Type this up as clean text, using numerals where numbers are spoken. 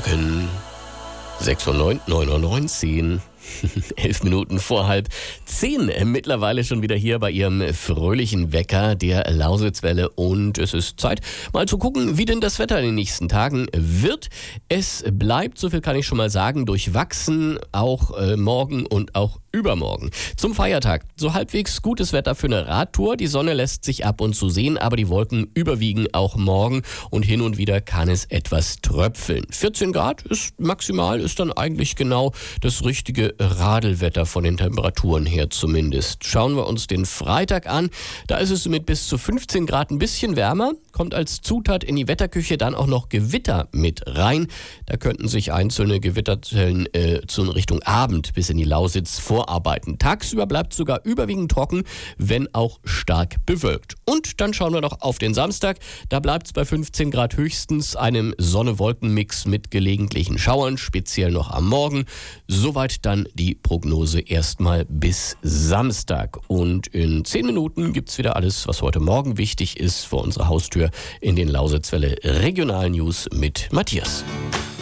Morgen. 6:09 Uhr, 11 Minuten vor 9:30. Mittlerweile schon wieder hier bei Ihrem fröhlichen Wecker der Lausitzwelle. Und es ist Zeit, mal zu gucken, wie denn das Wetter in den nächsten Tagen wird. Es bleibt, so viel kann ich schon mal sagen, durchwachsen, auch morgen und auch übermorgen. Zum Feiertag so halbwegs gutes Wetter für eine Radtour. Die Sonne lässt sich ab und zu sehen, aber die Wolken überwiegen auch morgen und hin und wieder kann es etwas tröpfeln. 14 Grad ist maximal, ist dann eigentlich genau das richtige Radelwetter von den Temperaturen her zumindest. Schauen wir uns den Freitag an. Da ist es mit bis zu 15 Grad ein bisschen wärmer. Kommt als Zutat in die Wetterküche dann auch noch Gewitter mit rein. Da könnten sich einzelne Gewitterzellen in Richtung Abend bis in die Lausitz vorarbeiten. Tagsüber bleibt sogar überwiegend trocken, wenn auch stark bewölkt. Und dann schauen wir noch auf den Samstag. Da bleibt es bei 15 Grad höchstens, einem Sonne-Wolken-Mix mit gelegentlichen Schauern, speziell noch am Morgen. Soweit dann die Prognose erstmal bis Samstag. Und in 10 Minuten gibt es wieder alles, was heute Morgen wichtig ist, vor unserer Haustür in den Lausitzwelle Regional News mit Matthias.